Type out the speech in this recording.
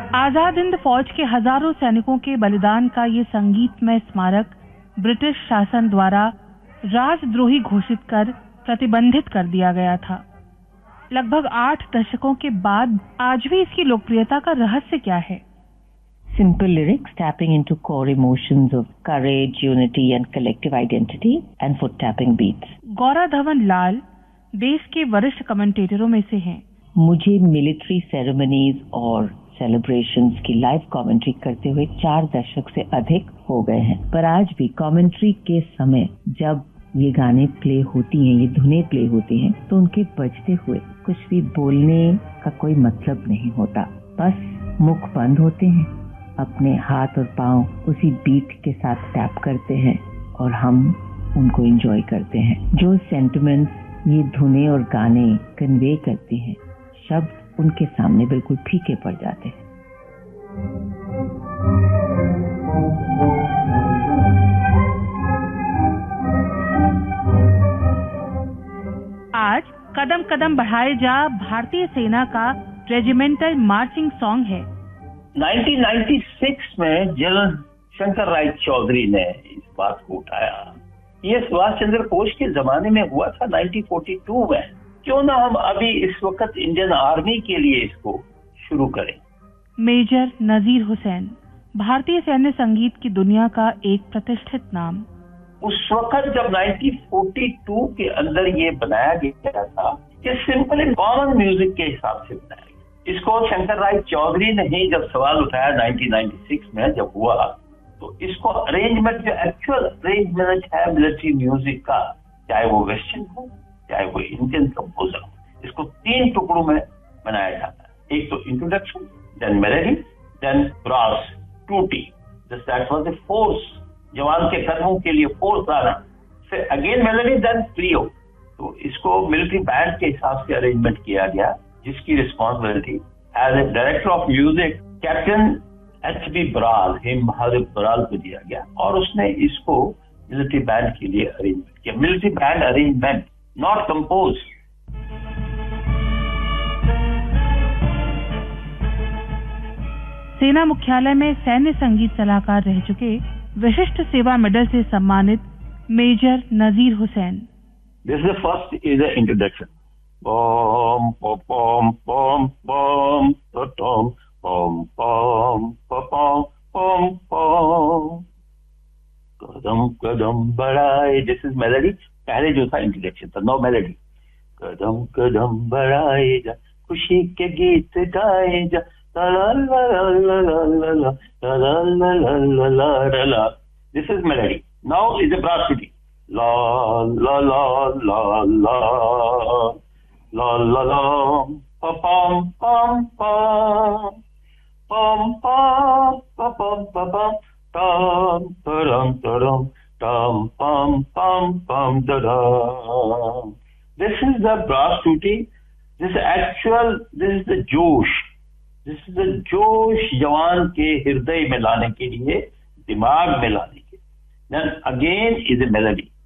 आजाद हिंद फौज के हजारों सैनिकों के बलिदान का ये संगीतमय स्मारक ब्रिटिश शासन द्वारा राजद्रोही घोषित कर प्रतिबंधित कर दिया गया था। लगभग 8 दशकों के बाद आज भी इसकी लोकप्रियता का रहस्य क्या है? Simple lyrics tapping into core emotions of courage, unity and collective identity and foot tapping beats. Gaura Dhawan लाल देश के वरिष्ठ कमेंटेटरों में से हैं। मुझे मिलिट्री सेरेमनीज और सेलिब्रेशंस की लाइव कमेंट्री करते हुए 4 दशक से अधिक हो गए हैं, पर आज भी कमेंट्री के समय जब ये गाने प्ले होती हैं, ये धुनें प्ले होती हैं, तो उनके बजते हुए कुछ भी बोलने का कोई मतलब नहीं होता। बस मुख बंद होते हैं, अपने हाथ और पांव उसी बीट के साथ टैप करते हैं और हम उनको एंजॉय करते हैं। जो सेंटिमेंट्स ये धुनें और गाने कन्वे करते हैं, शब्द उनके सामने बिल्कुल फीके पड़ जाते हैं। आज कदम कदम बढ़ाए जा भारतीय सेना का रेजिमेंटल मार्चिंग सॉन्ग है। 1996 में जनरल शंकर राय चौधरी ने इस बात को उठाया। ये सुभाष चंद्र बोस के जमाने में हुआ था 1942 में। क्यों ना हम अभी इस वक्त इंडियन आर्मी के लिए इसको शुरू करें। मेजर नजीर हुसैन भारतीय सैन्य संगीत की दुनिया का एक प्रतिष्ठित नाम। उस वक्त जब 1942 के अंदर ये बनाया गया था, ये सिंपल कॉमन म्यूजिक के हिसाब से बनाया गया। इसको शंकर राय चौधरी ने ही जब सवाल उठाया 1996 में जब हुआ, तो इसको अरेंजमेंट जो एक्चुअल अरेंजमेंट है मिलिट्री म्यूजिक का, चाहे वो वेस्टर्न हो चाहे वो इंडियन कंपोजर हो, इसको 3 टुकड़ों में बनाया जाता है। एक तो introduction, then melody, then brass टूटी, दैट वाज द फोर्स, जवान के कदमों के लिए फोर्स आना, फिर अगेन मेलोडी, देन ट्रियो। तो इसको मिलिट्री बैंड के हिसाब से अरेंजमेंट किया गया, जिसकी responsibility as a director of music captain H.B. Baral, him Mahadev Baral को दिया गया और उसने इसको मिलिट्री बैंड के लिए अरेंजमेंट किया। Military band arrangement, not compose. सेना मुख्यालय में सैन्य संगीत सलाहकार रह चुके विशिष्ट सेवा मेडल से सम्मानित major Nazir Hussain. This is first is the introduction. बम पम पम पम टम पम पम पम पम पम कदम कदम बढ़ाए। This is melody. पहले जो था इंट्रोडक्शन था, नो मेलोडी। कदम कदम बढ़ाए जा, खुशी के गीत गाए जा, ला ला ला ला ला ला ला ला ला ला ला। This is melody. Now is a brass टूटी। ला ला ला ला ला ला ला ला पम पम पम pam pam pam pam pam tam taram taram tam pam pam pam taram. This is the brass tutti. This is the जोश. This is the जोश जवान के हृदय में लाने के लिए, दिमाग में लाने के लिए. Then again is a melody.